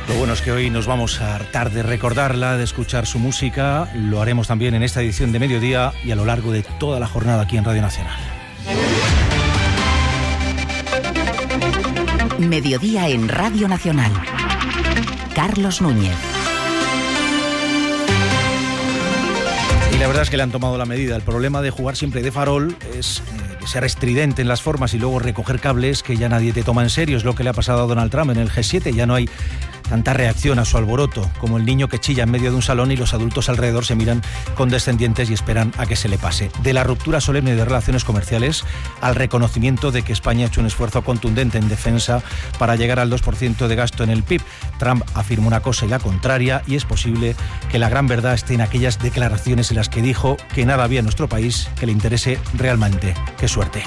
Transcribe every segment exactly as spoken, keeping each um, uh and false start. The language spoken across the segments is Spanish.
Lo bueno es que hoy nos vamos a hartar de recordarla, de escuchar su música. Lo haremos también en esta edición de Mediodía y a lo largo de toda la jornada aquí en Radio Nacional. Mediodía en Radio Nacional. Carlos Núñez. Y la verdad es que le han tomado la medida. El problema de jugar siempre de farol es eh, ser estridente en las formas y luego recoger cables que ya nadie te toma en serio. Es lo que le ha pasado a Donald Trump en el G siete. Ya no hay tanta reacción a su alboroto, como el niño que chilla en medio de un salón y los adultos alrededor se miran condescendientes y esperan a que se le pase. De la ruptura solemne de relaciones comerciales al reconocimiento de que España ha hecho un esfuerzo contundente en defensa para llegar al dos por ciento de gasto en el P I B. Trump afirma una cosa y la contraria, y es posible que la gran verdad esté en aquellas declaraciones en las que dijo que nada había en nuestro país que le interese realmente. ¡Qué suerte!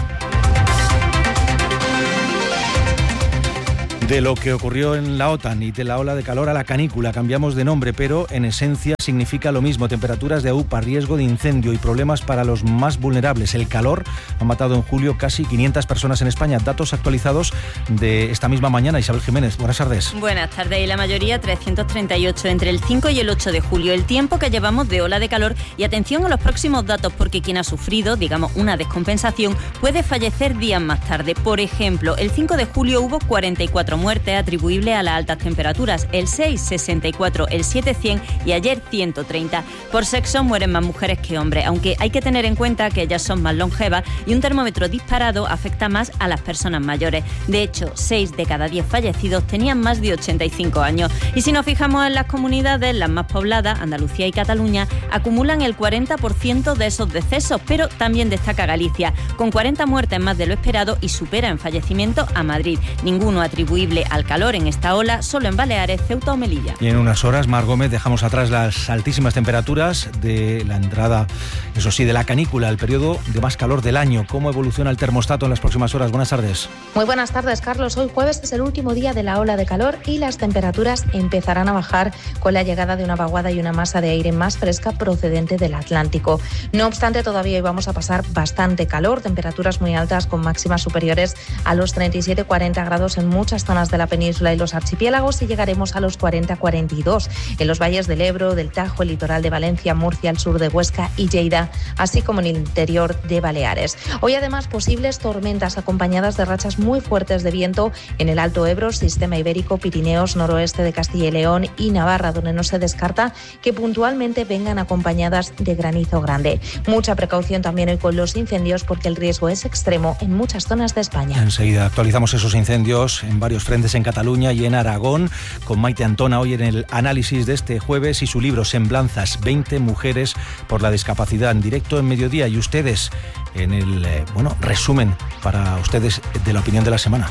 De lo que ocurrió en la OTAN y de la ola de calor a la canícula, cambiamos de nombre, pero en esencia significa lo mismo. Temperaturas de AUPA, riesgo de incendio y problemas para los más vulnerables. El calor ha matado en julio casi quinientas personas en España. Datos actualizados de esta misma mañana. Isabel Jiménez, buenas tardes. Buenas tardes. Y la mayoría trescientos treinta y ocho entre el cinco y el ocho de julio. El tiempo que llevamos de ola de calor, y atención a los próximos datos, porque quien ha sufrido, digamos, una descompensación puede fallecer días más tarde. Por ejemplo, el cinco de julio hubo cuarenta y cuatro muertes atribuibles a las altas temperaturas, el seis sesenta y cuatro, el siete cien y ayer ciento treinta. Por sexo mueren más mujeres que hombres, aunque hay que tener en cuenta que ellas son más longevas y un termómetro disparado afecta más a las personas mayores. De hecho, seis de cada diez fallecidos tenían más de ochenta y cinco años. Y si nos fijamos en las comunidades, las más pobladas, Andalucía y Cataluña, acumulan el cuarenta por ciento de esos decesos, pero también destaca Galicia, con cuarenta muertes más de lo esperado y supera en fallecimientos a Madrid. Ninguno atribuible al calor en esta ola, solo en Baleares, Ceuta o Melilla. Y en unas horas, Mar Gómez, dejamos atrás las altísimas temperaturas de la entrada, eso sí, de la canícula, el periodo de más calor del año. ¿Cómo evoluciona el termostato en las próximas horas? Buenas tardes. Muy buenas tardes, Carlos. Hoy jueves es el último día de la ola de calor y las temperaturas empezarán a bajar con la llegada de una vaguada y una masa de aire más fresca procedente del Atlántico. No obstante, todavía hoy vamos a pasar bastante calor, temperaturas muy altas con máximas superiores a los treinta y siete a cuarenta grados en muchas zonas de la península y los archipiélagos, y llegaremos a los cuarenta a cuarenta y dos en los valles del Ebro, del Tajo, el litoral de Valencia, Murcia, el sur de Huesca y Lleida, así como en el interior de Baleares. Hoy además posibles tormentas acompañadas de rachas muy fuertes de viento en el Alto Ebro, Sistema Ibérico, Pirineos, noroeste de Castilla y León y Navarra, donde no se descarta que puntualmente vengan acompañadas de granizo grande. Mucha precaución también hoy con los incendios, porque el riesgo es extremo en muchas zonas de España. Enseguida actualizamos esos incendios en varios frentes en Cataluña y en Aragón, con Maite Antona hoy en el análisis de este jueves y su libro Semblanzas, veinte mujeres por la discapacidad, en directo en Mediodía, y ustedes en el eh, bueno resumen para ustedes de la opinión de la semana.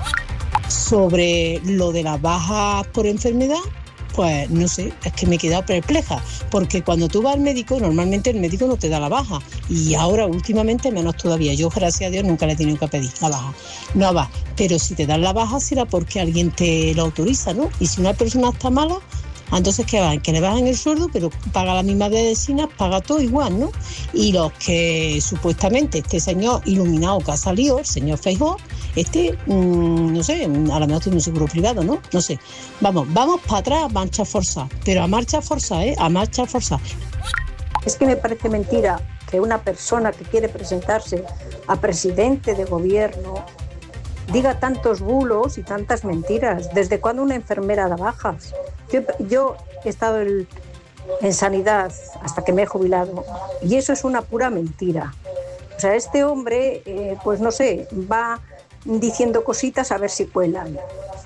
Sobre lo de las bajas por enfermedad, pues no sé, es que me he quedado perpleja, porque cuando tú vas al médico, normalmente el médico no te da la baja, y ahora últimamente menos todavía. Yo, gracias a Dios, nunca le he tenido que pedir la baja, no va, pero si te dan la baja será porque alguien te lo autoriza, ¿no? Y si una persona está mala, entonces ¿qué va? Que le bajan el sueldo, pero paga las mismas medicinas, paga todo igual, ¿no? Y los que supuestamente este señor iluminado que ha salido, el señor Feijóo, este, mmm, no sé, a lo mejor tiene un seguro privado, ¿no? No sé. Vamos, vamos para atrás a marcha forzada, pero a marcha forzada, ¿eh? A marcha forzada. Es que me parece mentira que una persona que quiere presentarse a presidente de gobierno diga tantos bulos y tantas mentiras. ¿Desde cuándo una enfermera da bajas? Yo, yo he estado en, en sanidad hasta que me he jubilado, y eso es una pura mentira. O sea, este hombre, eh, pues no sé, va diciendo cositas a ver si cuelan.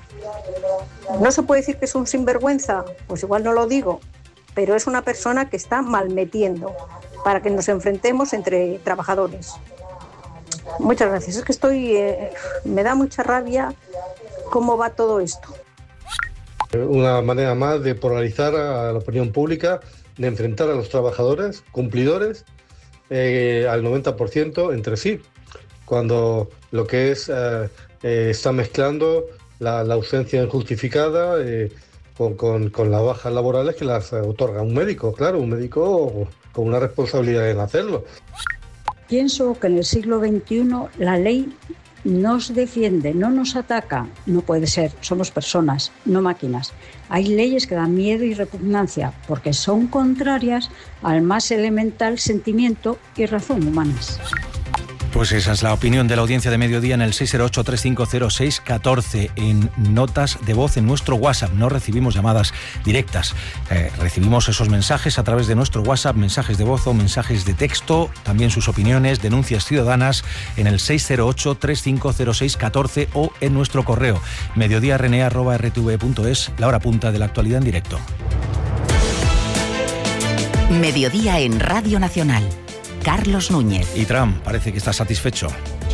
¿No se puede decir que es un sinvergüenza? Pues igual no lo digo, pero es una persona que está malmetiendo para que nos enfrentemos entre trabajadores. Muchas gracias. Es que estoy, eh, me da mucha rabia cómo va todo esto. Una manera más de polarizar a la opinión pública, de enfrentar a los trabajadores, cumplidores, eh, al noventa por ciento entre sí, cuando lo que es, eh, eh, está mezclando la, la ausencia injustificada eh, con, con, con las bajas laborales que las otorga un médico, claro, un médico con una responsabilidad en hacerlo. Pienso que en el siglo veintiuno la ley nos defiende, no nos ataca, no puede ser, somos personas, no máquinas. Hay leyes que dan miedo y repugnancia porque son contrarias al más elemental sentimiento y razón humanas. Pues esa es la opinión de la audiencia de Mediodía en el seis cero ocho, tres cinco cero, seis uno cuatro, en notas de voz en nuestro WhatsApp. No recibimos llamadas directas, eh, recibimos esos mensajes a través de nuestro WhatsApp, mensajes de voz o mensajes de texto, también sus opiniones, denuncias ciudadanas en el seis cero ocho, tres cinco cero, seis uno cuatro o en nuestro correo mediodiarne arroba r t v punto es, la hora punta de la actualidad en directo. Mediodía en Radio Nacional. Carlos Núñez. Y Trump parece que está satisfecho.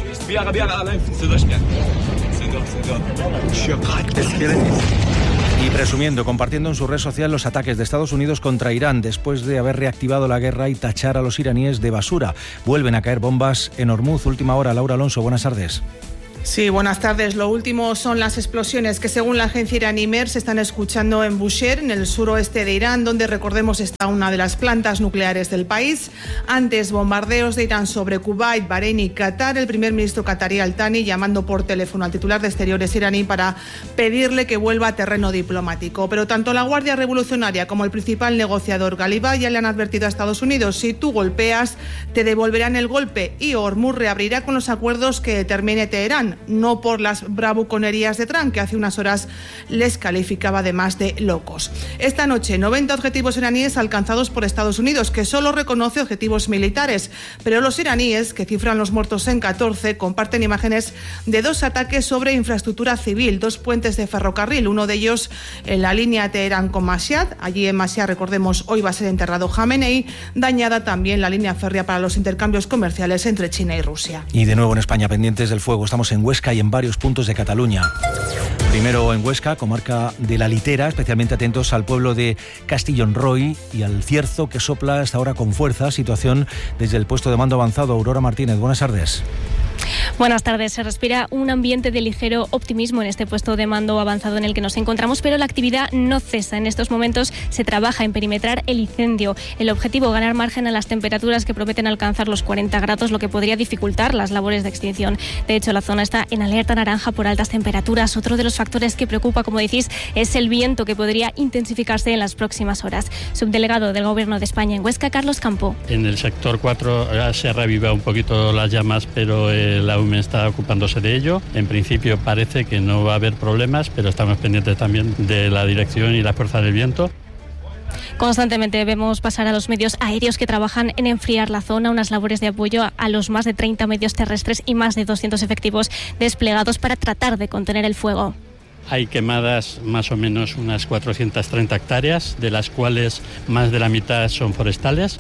Y presumiendo, compartiendo en su red social los ataques de Estados Unidos contra Irán después de haber reactivado la guerra y tachar a los iraníes de basura. Vuelven a caer bombas en Hormuz. Última hora, Laura Alonso, buenas tardes. Sí, buenas tardes. Lo último son las explosiones que, según la agencia iraní MER, se están escuchando en Bushehr, en el suroeste de Irán, donde, recordemos, está una de las plantas nucleares del país. Antes, bombardeos de Irán sobre Kuwait, Bahrein y Qatar. El primer ministro qatarí Al-Thani llamando por teléfono al titular de Exteriores iraní para pedirle que vuelva a terreno diplomático. Pero tanto la Guardia Revolucionaria como el principal negociador Galibá ya le han advertido a Estados Unidos: si tú golpeas, te devolverán el golpe, y Hormuz reabrirá con los acuerdos que determine Teherán, no por las bravuconerías de Trump, que hace unas horas les calificaba además de locos. Esta noche, noventa objetivos iraníes alcanzados por Estados Unidos, que solo reconoce objetivos militares, pero los iraníes, que cifran los muertos en catorce, comparten imágenes de dos ataques sobre infraestructura civil, dos puentes de ferrocarril, uno de ellos en la línea Teherán con Mashhad. Allí en Mashhad, recordemos, hoy va a ser enterrado Jamenei. Dañada también la línea férrea para los intercambios comerciales entre China y Rusia. Y de nuevo en España, pendientes del fuego, estamos en Huesca y en varios puntos de Cataluña. Primero en Huesca, comarca de la Litera, especialmente atentos al pueblo de Castillonroy y al cierzo que sopla hasta ahora con fuerza. Situación desde el puesto de mando avanzado. Aurora Martínez, buenas tardes. Buenas tardes. Se respira un ambiente de ligero optimismo en este puesto de mando avanzado en el que nos encontramos, pero la actividad no cesa. En estos momentos se trabaja en perimetrar el incendio. El objetivo, ganar margen a las temperaturas que prometen alcanzar los cuarenta grados, lo que podría dificultar las labores de extinción. De hecho, la zona está en alerta naranja por altas temperaturas. Otro de los factores que preocupa, como decís, es el viento, que podría intensificarse en las próximas horas. Subdelegado del Gobierno de España en Huesca, Carlos Campo. En el sector cuatro se ha reavivado un poquito las llamas, pero eh, la U M E está ocupándose de ello. En principio parece que no va a haber problemas, pero estamos pendientes también de la dirección y la fuerza del viento. Constantemente vemos pasar a los medios aéreos que trabajan en enfriar la zona, unas labores de apoyo a los más de treinta medios terrestres y más de doscientos efectivos desplegados para tratar de contener el fuego. Hay quemadas más o menos unas cuatrocientas treinta hectáreas, de las cuales más de la mitad son forestales.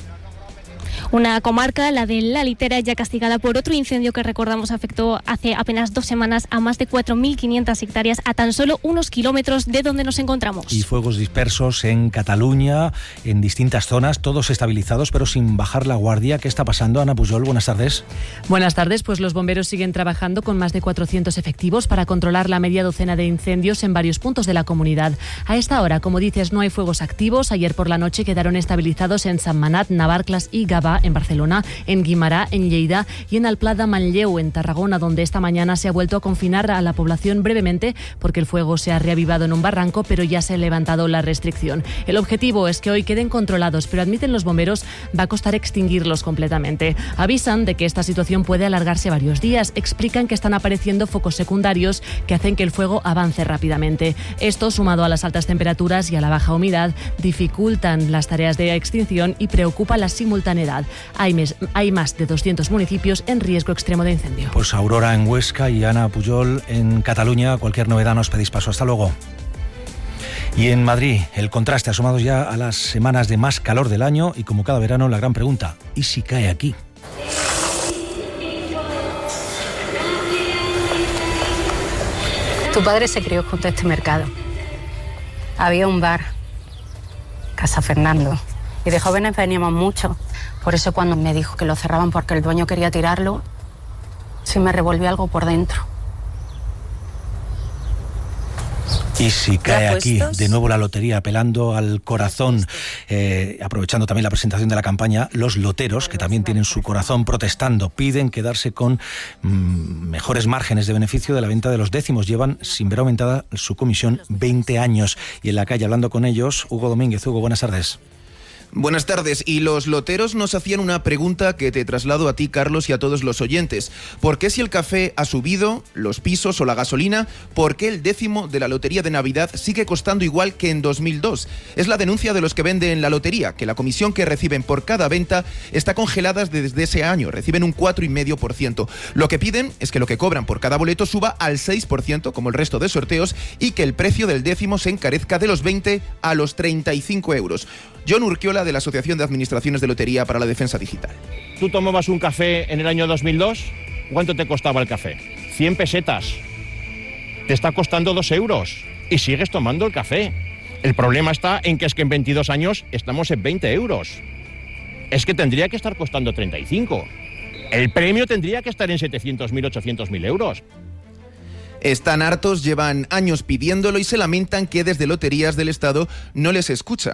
Una comarca, la de la Litera, ya castigada por otro incendio que, recordamos, afectó hace apenas dos semanas a más de cuatro mil quinientas hectáreas a tan solo unos kilómetros de donde nos encontramos. Y fuegos dispersos en Cataluña, en distintas zonas, todos estabilizados pero sin bajar la guardia. ¿Qué está pasando? Ana Pujol, buenas tardes. Buenas tardes, pues los bomberos siguen trabajando con más de cuatrocientos efectivos para controlar la media docena de incendios en varios puntos de la comunidad. A esta hora, como dices, no hay fuegos activos. Ayer por la noche quedaron estabilizados en Sant Manat, Navarclas y Gavà, en Barcelona, en Guimarà, en Lleida y en Alplà de Manlleu, en Tarragona, donde esta mañana se ha vuelto a confinar a la población brevemente porque el fuego se ha reavivado en un barranco, pero ya se ha levantado la restricción. El objetivo es que hoy queden controlados, pero admiten los bomberos, va a costar extinguirlos completamente. Avisan de que esta situación puede alargarse varios días. Explican que están apareciendo focos secundarios que hacen que el fuego avance rápidamente. Esto, sumado a las altas temperaturas y a la baja humedad, dificultan las tareas de extinción y preocupa la simultaneidad. Hay, mes, hay más de doscientos municipios en riesgo extremo de incendio. Pues Aurora en Huesca y Ana Pujol en Cataluña. Cualquier novedad nos pedís paso. Hasta luego. Y en Madrid, el contraste, asomados ya a las semanas de más calor del año, y como cada verano, la gran pregunta: ¿y si cae aquí? Tu padre se crió junto a este mercado. Había un bar, Casa Fernando, y de jóvenes veníamos mucho. Por eso cuando me dijo que lo cerraban porque el dueño quería tirarlo, sí me revolvió algo por dentro. Y si cae aquí de nuevo la lotería, apelando al corazón, eh, aprovechando también la presentación de la campaña, los loteros, que también tienen su corazón protestando, piden quedarse con mmm, mejores márgenes de beneficio de la venta de los décimos. Llevan sin ver aumentada su comisión veinte años. Y en la calle, hablando con ellos, Hugo Domínguez. Hugo, buenas tardes. Buenas tardes. Y los loteros nos hacían una pregunta que te traslado a ti, Carlos, y a todos los oyentes. ¿Por qué si el café ha subido, los pisos o la gasolina, por qué el décimo de la lotería de Navidad sigue costando igual que en dos mil dos? Es la denuncia de los que venden la lotería, que la comisión que reciben por cada venta está congelada desde ese año. Reciben un cuatro coma cinco por ciento. Lo que piden es que lo que cobran por cada boleto suba al seis por ciento, como el resto de sorteos, y que el precio del décimo se encarezca de los veinte a los treinta y cinco euros. John Urquiola, de la Asociación de Administraciones de Lotería para la Defensa Digital. ¿Tú tomabas un café en el año dos mil dos? ¿Cuánto te costaba el café? cien pesetas. Te está costando dos euros y sigues tomando el café. El problema está en que es que en veintidós años estamos en veinte euros. Es que tendría que estar costando treinta y cinco. El premio tendría que estar en setecientos mil, ochocientos mil euros. Están hartos, llevan años pidiéndolo y se lamentan que desde Loterías del Estado no les escucha.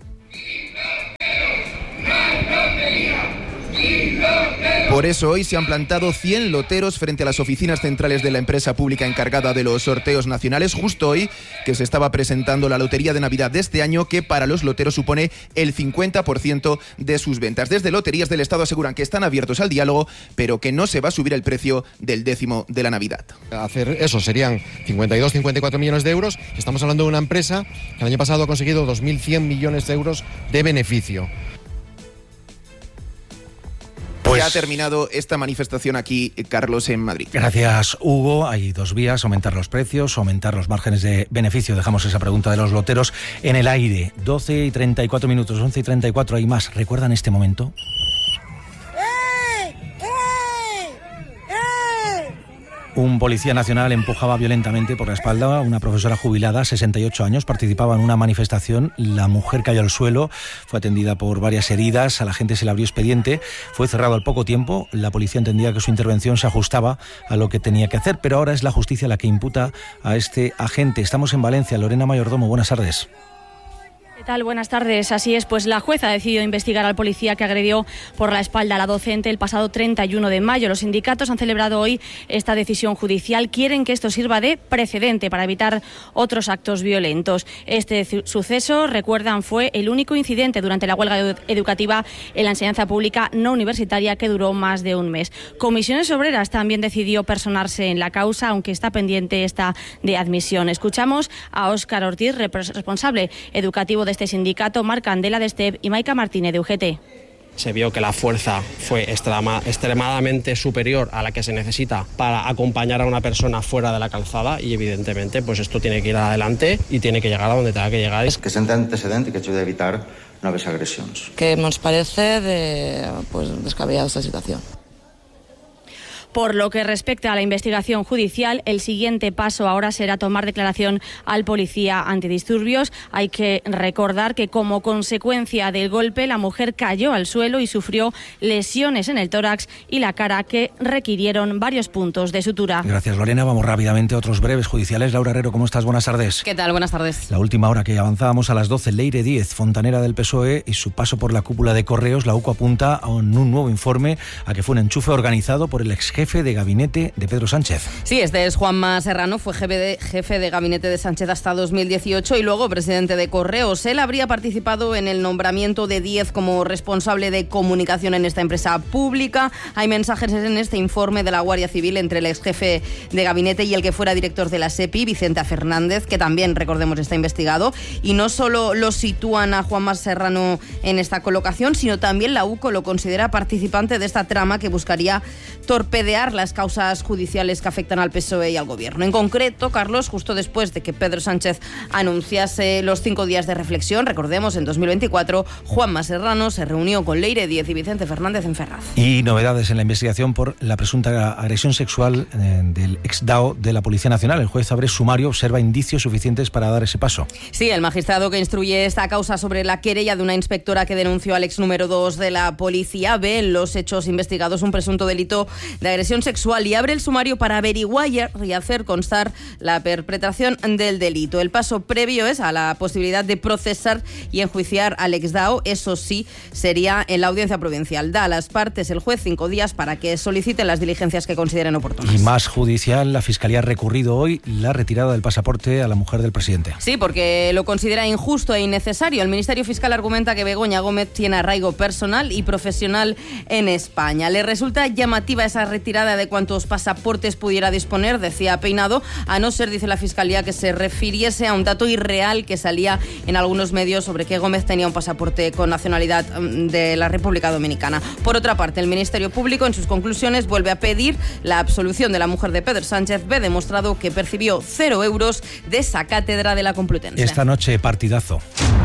Por eso hoy se han plantado cien loteros frente a las oficinas centrales de la empresa pública encargada de los sorteos nacionales, justo hoy que se estaba presentando la Lotería de Navidad de este año, que para los loteros supone el cincuenta por ciento de sus ventas. Desde Loterías del Estado aseguran que están abiertos al diálogo, pero que no se va a subir el precio del décimo de la Navidad. Hacer eso serían cincuenta y dos, cincuenta y cuatro millones de euros. Estamos hablando de una empresa que el año pasado ha conseguido dos mil cien millones de euros de beneficio. Pues ya ha terminado esta manifestación aquí, Carlos, en Madrid. Gracias, Hugo. Hay dos vías: aumentar los precios, aumentar los márgenes de beneficio. Dejamos esa pregunta de los loteros en el aire. doce y treinta y cuatro minutos, once y treinta y cuatro, hay más. ¿Recuerdan este momento? Un policía nacional empujaba violentamente por la espalda a una profesora jubilada, sesenta y ocho años, participaba en una manifestación. La mujer cayó al suelo, fue atendida por varias heridas, a la gente se le abrió expediente, fue cerrado al poco tiempo. La policía entendía que su intervención se ajustaba a lo que tenía que hacer, pero ahora es la justicia la que imputa a este agente. Estamos en Valencia. Lorena Mayordomo, buenas tardes. ¿Qué tal? Buenas tardes. Así es, pues la jueza ha decidido investigar al policía que agredió por la espalda a la docente el pasado treinta y uno de mayo. Los sindicatos han celebrado hoy esta decisión judicial. Quieren que esto sirva de precedente para evitar otros actos violentos. Este suceso, recuerdan, fue el único incidente durante la huelga educativa en la enseñanza pública no universitaria que duró más de un mes. Comisiones Obreras también decidió personarse en la causa, aunque está pendiente esta de admisión. Escuchamos a Óscar Ortiz, responsable educativo de este sindicato, Marc Candela de Estep y Maica Martínez de U G T. Se vio que la fuerza fue extrema, extremadamente superior a la que se necesita para acompañar a una persona fuera de la calzada y evidentemente pues esto tiene que ir adelante y tiene que llegar a donde tenga que llegar. Que senta antecedente que ayude a evitar nuevas agresiones. Que nos parece de, pues, descabellada esta situación. Por lo que respecta a la investigación judicial, el siguiente paso ahora será tomar declaración al policía antidisturbios. Hay que recordar que como consecuencia del golpe la mujer cayó al suelo y sufrió lesiones en el tórax y la cara que requirieron varios puntos de sutura. Gracias, Lorena. Vamos rápidamente a otros breves judiciales. Laura Herrero, ¿cómo estás? Buenas tardes. ¿Qué tal? Buenas tardes. La última hora que avanzábamos a las doce, Leire Díez, fontanera del P S O E, y su paso por la cúpula de Correos. La U C O apunta a un, un nuevo informe a que fue un enchufe organizado por el ex jefe de gabinete de Pedro Sánchez. Sí, este es Juanma Serrano, fue jefe de, jefe de gabinete de Sánchez hasta dos mil dieciocho y luego presidente de Correos. Él habría participado en el nombramiento de Díez como responsable de comunicación en esta empresa pública. Hay mensajes en este informe de la Guardia Civil entre el ex jefe de gabinete y el que fuera director de la SEPI, Vicente Fernández, que también, recordemos, está investigado. Y no solo lo sitúan a Juanma Serrano en esta colocación, sino también la U C O lo considera participante de esta trama que buscaría torpedear las causas judiciales que afectan al P S O E y al Gobierno. En concreto, Carlos, justo después de que Pedro Sánchez anunciase los cinco días de reflexión, recordemos, en dos mil veinticuatro, Juanma Serrano se reunió con Leire Díez y Vicente Fernández en Ferraz. Y novedades en la investigación por la presunta agresión sexual eh, del ex D A O de la Policía Nacional. El juez abre sumario, observa indicios suficientes para dar ese paso. Sí, el magistrado que instruye esta causa sobre la querella de una inspectora que denunció al ex número dos de la policía ve en los hechos investigados un presunto delito de agresión sexual y abre el sumario para averiguar y hacer constar la perpetración del delito. El paso previo es a la posibilidad de procesar y enjuiciar al exdao. Eso sí, sería en la audiencia provincial. Da a las partes el juez cinco días para que soliciten las diligencias que consideren oportunas. Y más judicial, la Fiscalía ha recurrido hoy la retirada del pasaporte a la mujer del presidente. Sí, porque lo considera injusto e innecesario. El Ministerio Fiscal argumenta que Begoña Gómez tiene arraigo personal y profesional en España. Le resulta llamativa esa retirada de cuántos pasaportes pudiera disponer, decía Peinado, a no ser, dice la Fiscalía, que se refiriese a un dato irreal que salía en algunos medios sobre que Gómez tenía un pasaporte con nacionalidad de la República Dominicana. Por otra parte, el Ministerio Público en sus conclusiones vuelve a pedir la absolución de la mujer de Pedro Sánchez. Ve demostrado que percibió cero euros de esa cátedra de la Complutense. Esta noche, partidazo.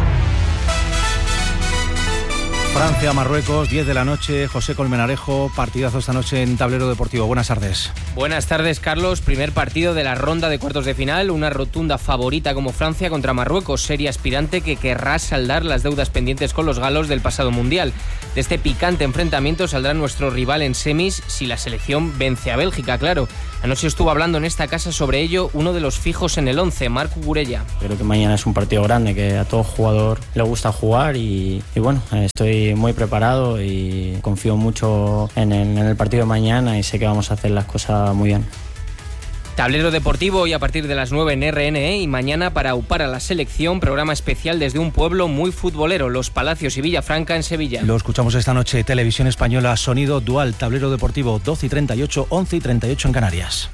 Francia-Marruecos, diez de la noche, José Colmenarejo, partidazo esta noche en Tablero Deportivo. Buenas tardes. Buenas tardes, Carlos. Primer partido de la ronda de cuartos de final, una rotunda favorita como Francia contra Marruecos, serie aspirante que querrá saldar las deudas pendientes con los galos del pasado Mundial. De este picante enfrentamiento saldrá nuestro rival en semis si la selección vence a Bélgica, claro. Anoche estuvo hablando en esta casa sobre ello uno de los fijos en el once, Marc Cucurella. Creo que mañana es un partido grande, que a todo jugador le gusta jugar y, y bueno, estoy muy preparado y confío mucho en el, en el partido de mañana y sé que vamos a hacer las cosas muy bien. Tablero Deportivo hoy a partir de las nueve en R N E y mañana para aupar a la selección, programa especial desde un pueblo muy futbolero, Los Palacios y Villafranca en Sevilla. Lo escuchamos esta noche, Televisión Española, sonido dual, Tablero Deportivo, doce y treinta y ocho, once y treinta y ocho en Canarias.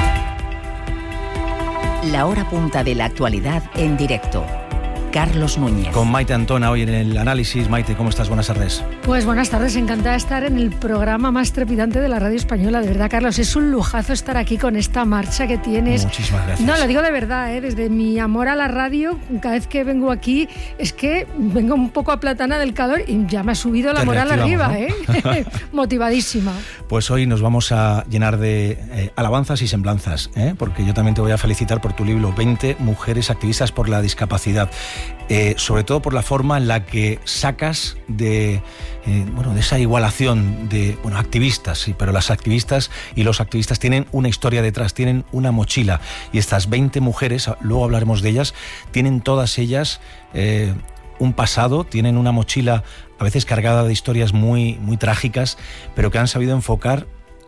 La hora punta de la actualidad en directo. Carlos Núñez. Con Maite Antona hoy en el análisis. Maite, ¿cómo estás? Buenas tardes. Pues buenas tardes, encantada de estar en el programa más trepidante de la radio española. De verdad, Carlos, es un lujazo estar aquí con esta marcha que tienes. Muchísimas gracias. No, lo digo de verdad, ¿eh? Desde mi amor a la radio, cada vez que vengo aquí, es que vengo un poco aplatana del calor y ya me ha subido la Te moral arriba, ¿no? ¿eh? Motivadísima. Pues hoy nos vamos a llenar de eh, alabanzas y semblanzas, ¿eh? Porque yo también te voy a felicitar por tu libro, veinte mujeres activistas por la discapacidad. Eh, sobre todo por la forma en la que sacas de, eh, bueno, de esa igualación de bueno, activistas, sí, pero las activistas y los activistas tienen una historia detrás, tienen una mochila, y estas veinte mujeres, luego hablaremos de ellas, tienen todas ellas eh, un pasado, tienen una mochila a veces cargada de historias muy, muy trágicas, pero que han sabido enfocar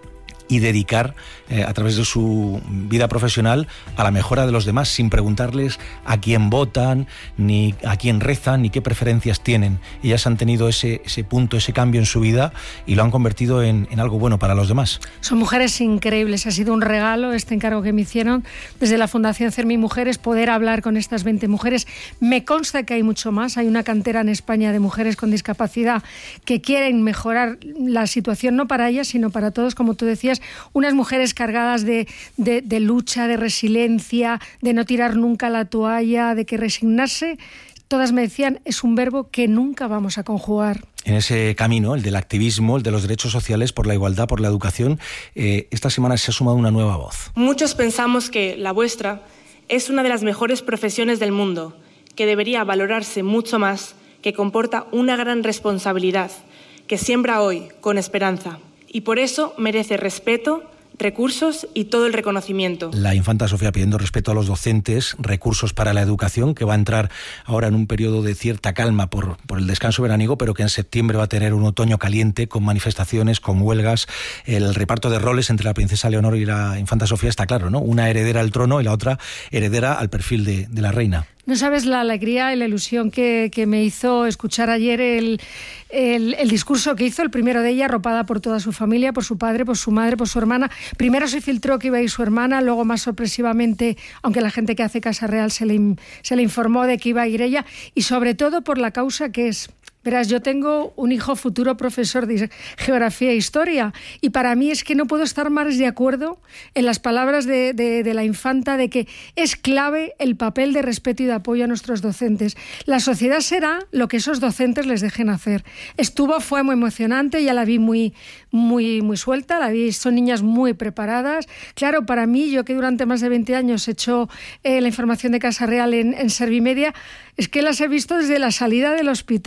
y dedicar eh, a través de su vida profesional a la mejora de los demás, sin preguntarles a quién votan, ni a quién rezan, ni qué preferencias tienen. Ellas han tenido ese, ese punto, ese cambio en su vida y lo han convertido en, en algo bueno para los demás. Son mujeres increíbles, ha sido un regalo este encargo que me hicieron desde la Fundación CERMI Mujeres, poder hablar con estas veinte mujeres. Me consta que hay mucho más, hay una cantera en España de mujeres con discapacidad que quieren mejorar la situación, no para ellas, sino para todos, como tú decías, unas mujeres cargadas de, de, de lucha, de resiliencia, de no tirar nunca la toalla, de que resignarse, todas me decían, es un verbo que nunca vamos a conjugar. En ese camino, el del activismo, el de los derechos sociales, por la igualdad, por la educación, eh, esta semana se ha sumado una nueva voz. Muchos pensamos que la vuestra es una de las mejores profesiones del mundo, que debería valorarse mucho más, que comporta una gran responsabilidad, que siembra hoy con esperanza. Y por eso merece respeto, recursos y todo el reconocimiento. La infanta Sofía pidiendo respeto a los docentes, recursos para la educación, que va a entrar ahora en un periodo de cierta calma por, por el descanso veraniego, pero que en septiembre va a tener un otoño caliente con manifestaciones, con huelgas. El reparto de roles entre la princesa Leonor y la infanta Sofía está claro, ¿no? Una heredera al trono y la otra heredera al perfil de, de la reina. No sabes la alegría y la ilusión que, que me hizo escuchar ayer el, el, el discurso que hizo, el primero de ella, arropada por toda su familia, por su padre, por su madre, por su hermana. Primero se filtró que iba a ir su hermana, luego más sorpresivamente, aunque la gente que hace Casa Real se le, se le informó de que iba a ir ella, y sobre todo por la causa que es. Verás, yo tengo un hijo futuro profesor de Geografía e Historia y para mí es que no puedo estar más de acuerdo en las palabras de, de, de la infanta de que es clave el papel de respeto y de apoyo a nuestros docentes. La sociedad será lo que esos docentes les dejen hacer. Estuvo, fue muy emocionante, ya la vi muy, muy, muy suelta, la vi, son niñas muy preparadas. Claro, para mí, yo que durante más de veinte años he hecho eh, la información de Casa Real en, en Servimedia, es que las he visto desde la salida del hospital, no las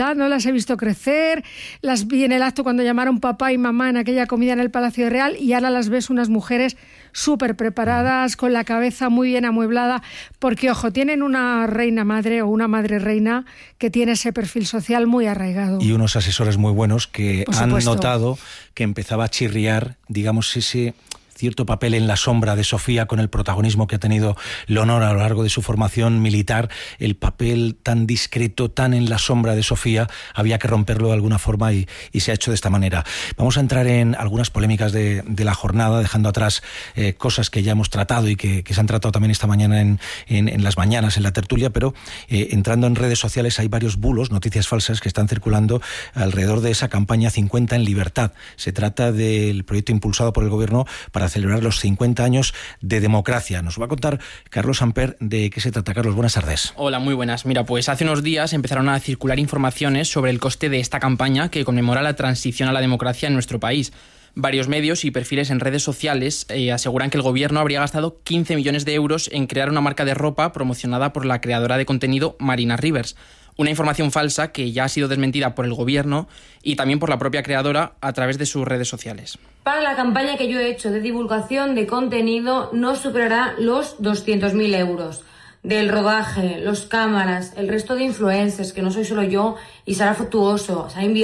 las he visto crecer, las vi en el acto cuando llamaron papá y mamá en aquella comida en el Palacio Real, y ahora las ves unas mujeres súper preparadas, con la cabeza muy bien amueblada, porque, ojo, tienen una reina madre o una madre reina que tiene ese perfil social muy arraigado. Y unos asesores muy buenos que Por han supuesto. notado que empezaba a chirriar, digamos, ese cierto papel en la sombra de Sofía, con el protagonismo que ha tenido Leonor a lo largo de su formación militar. El papel tan discreto, tan en la sombra de Sofía, había que romperlo de alguna forma y, y se ha hecho de esta manera. Vamos a entrar en algunas polémicas de, de la jornada, dejando atrás eh, cosas que ya hemos tratado y que, que se han tratado también esta mañana en, en, en las mañanas, en la tertulia, pero eh, entrando en redes sociales hay varios bulos, noticias falsas que están circulando alrededor de esa campaña cincuenta en libertad. Se trata del proyecto impulsado por el Gobierno para celebrar los cincuenta años de democracia. Nos va a contar Carlos Amper de qué se trata. Carlos, buenas tardes. Hola, muy buenas. Mira, pues hace unos días empezaron a circular informaciones sobre el coste de esta campaña que conmemora la transición a la democracia en nuestro país. Varios medios y perfiles en redes sociales eh, aseguran que el Gobierno habría gastado quince millones de euros en crear una marca de ropa promocionada por la creadora de contenido Marina Rivers. Una información falsa que ya ha sido desmentida por el Gobierno y también por la propia creadora a través de sus redes sociales. Para la campaña que yo he hecho de divulgación de contenido no superará los doscientos mil euros. Del rodaje, los cámaras, el resto de influencers, que no soy solo yo, y Sara Fructuoso, se ha enviado